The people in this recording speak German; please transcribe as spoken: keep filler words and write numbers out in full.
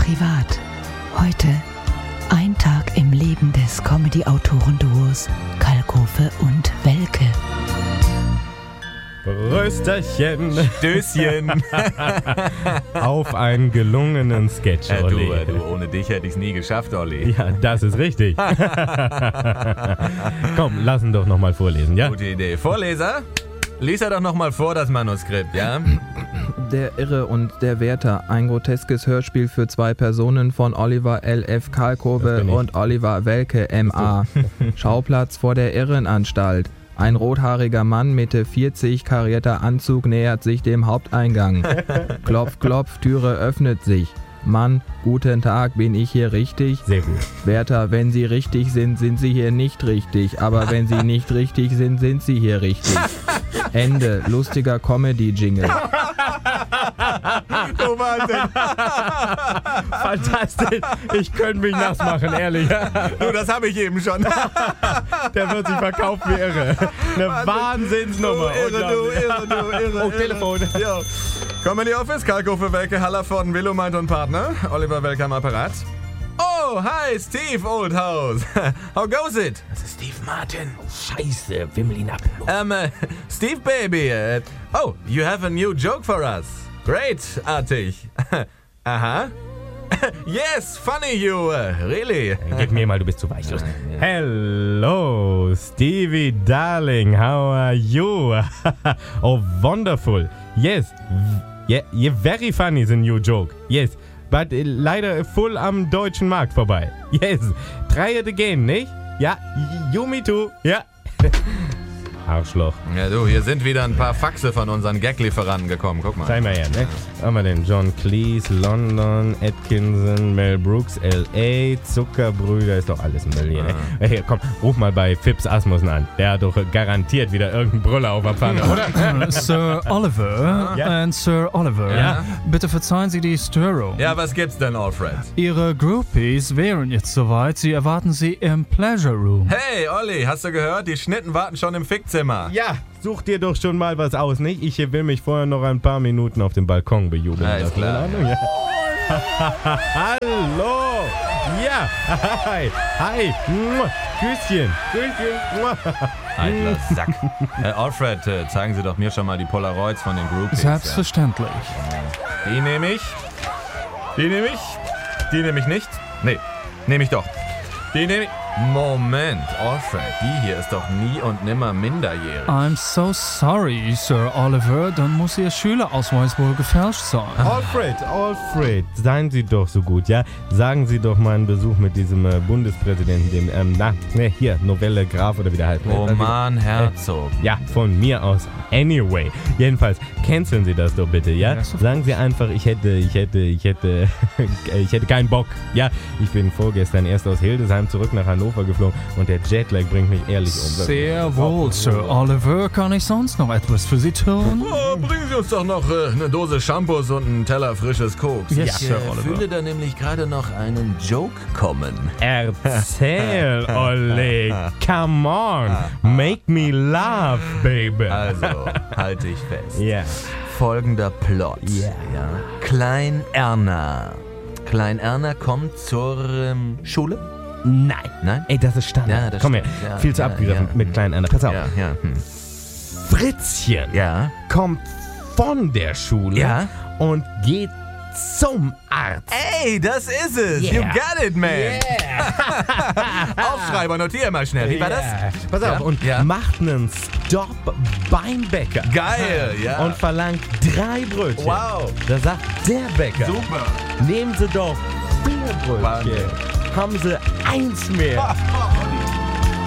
Privat. Heute ein Tag im Leben des Comedy-Autoren-Duos Kalkofe und Welke. Prösterchen. Stößchen. Auf einen gelungenen Sketch, Äh, Olli. du, äh, du, ohne dich hätte ich es nie geschafft, Olli. Ja, das ist richtig. Komm, lass ihn doch nochmal vorlesen, ja? Gute Idee. Vorleser, lies er doch nochmal vor, das Manuskript, ja? Der Irre und der Wärter, ein groteskes Hörspiel für zwei Personen von Oliver L F. Das Kalkofe bin ich. und Oliver Welke M A Schauplatz vor der Irrenanstalt. Ein rothaariger Mann Mitte vierzig, karierter Anzug nähert sich dem Haupteingang. Klopf, klopf, Türe öffnet sich. Mann, guten Tag, bin ich hier richtig? Sehr gut. Wärter, wenn Sie richtig sind, sind Sie hier nicht richtig. Aber wenn Sie nicht richtig sind, sind Sie hier richtig. Ende. Lustiger Comedy-Jingle. Oh, Wahnsinn. Fantastisch. Ich könnte mich nass machen, ehrlich. Du, das habe ich eben schon. Der wird sich verkauft wie irre. Eine Wahnsinnsnummer. Du irre, du Unglaublich. irre, du irre. Oh, Telefon. Jo. Comedy Office, Kalkofe, Welke, Haller von Willowmeint und Partner. Oliver Welke am Apparat. Oh, hi, Steve Oldhouse. How goes it? Das ist Steve Martin. Scheiße, wimmel ihn ab. Um, uh, Steve Baby. Uh, oh, you have a new joke for us. Great, artig. Aha. Yes, funny you, uh, really. Gib mir mal, du bist zu weichlos. Hello, Stevie darling, how are you? Oh, wonderful. Yes, yeah, you're very funny, the new joke. Yes, but uh, leider voll am deutschen Markt vorbei. Yes, try it again, nicht? Ja, you me too, ja. Arschloch. Ja, du, hier sind wieder ein paar Faxe von unseren Gag-Lieferanten gekommen. Guck mal. Zeig mal her, ne? Was haben wir denn? John Cleese, London, Atkinson, Mel Brooks, L A, Zuckerbrüder, ist doch alles ein Müll hier, ne? Hey, komm, ruf mal bei Phipps Asmussen an. Der hat doch garantiert wieder irgendeinen Brüller auf der Pfanne, oder? Sir Oliver Ja. und Sir Oliver, Ja. bitte verzeihen Sie die Störung. Ja, was gibt's denn, Alfred? Ihre Groupies wären jetzt soweit. Sie erwarten Sie im Pleasure Room. Hey, Olli, hast du gehört? Die Schnitten warten schon im Fickzimmer. Ja, such dir doch schon mal was aus, nicht? Ich will mich vorher noch ein paar Minuten auf dem Balkon bejubeln. Ja, ist lassen. klar. In Ordnung? Ja. Hallo! Ja! Hi! Hi! Mua. Küsschen! Küsschen! Mua. Eitler Sack. äh, Alfred, äh, zeigen Sie doch mir schon mal die Polaroids von den Groupies. Selbstverständlich. Ja. Die nehme ich. Die nehme ich. Die nehme ich nicht. Nee, nehme ich doch. Die nehme ich. Moment, Alfred, die hier ist doch nie und nimmer minderjährig. I'm so sorry, Sir Oliver. Dann muss Ihr Schülerausweis wohl gefälscht sein. Alfred, Alfred, seien Sie doch so gut, ja? Sagen Sie doch mal einen Besuch mit diesem äh, Bundespräsidenten, dem, ähm, na, ne, hier, Novelle Graf oder wie der heißt. ne? Roman Herzog. Ja, von mir aus. Anyway. Jedenfalls, canceln Sie das doch bitte, ja? Yes, of Sagen Sie einfach, ich hätte, ich hätte, ich hätte, ich hätte keinen Bock. Ja, ich bin vorgestern erst aus Hildesheim zurück nach Hannover geflogen und der Jetlag bringt mich ehrlich um. Sehr wohl, Sir Oliver. Kann ich sonst noch etwas für Sie tun? Oh, bringen Sie uns doch noch äh, eine Dose Shampoos und einen Teller frisches Koks. Yes, ich Sir äh, Oliver. fühle da nämlich gerade noch einen Joke kommen. Erzähl, Oleg. Come on. Make me laugh, baby. Also, halte ich fest. Ja. Folgender Plot. Ja. Ja. Klein Erna. Klein Erna kommt zur ähm, Schule? Nein. Nein? Ey, das ist Standard. Ja, das Komm her. stimmt. Ja, Viel zu ja, abgegriffen ja. mit kleinen Anna. Pass auf. Ja, ja. Hm. Fritzchen Ja. kommt von der Schule Ja. und geht zum Arzt. Ey, das ist es. Yeah. You got it, man. Aufschreiber, notier mal schnell. Wie war das? Pass auf, Ja, und ja. macht einen Stop beim Bäcker. Geil, ja. Und verlangt drei Brötchen. Wow. Da sagt der Bäcker, Super. nehmen Sie doch vier Brötchen. Wahnsinn. Haben Sie eins mehr.